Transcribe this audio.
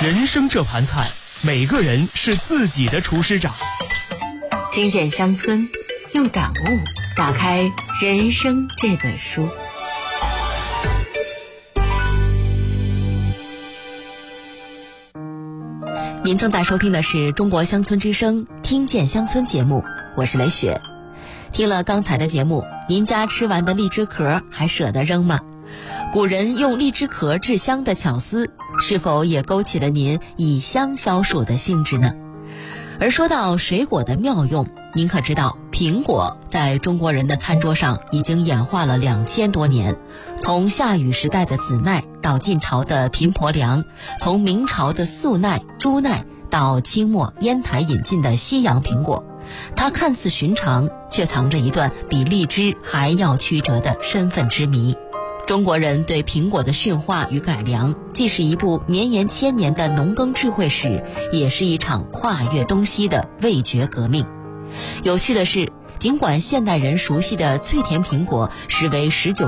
人生这盘菜，每个人是自己的厨师长。 听见乡村，用感悟打开人生这本书。您正在收听的是中国乡村之声听见乡村节目，我是雷雪。听了刚才的节目，您家吃完的荔枝壳还舍得扔吗？古人用荔枝壳制香的巧思，是否也勾起了您以香消暑的兴致呢？而说到水果的妙用，您可知道苹果在中国人的餐桌上已经演化了2000多年，从夏禹时代的子奈到晋朝的频婆凉，从明朝的素奈、朱奈到清末烟台引进的西洋苹果，它看似寻常，却藏着一段比荔枝还要曲折的身份之谜。中国人对苹果的驯化与改良，既是一部绵延千年的农耕智慧史，也是一场跨越东西的味觉革命。有趣的是，尽管现代人熟悉的脆甜苹果实为19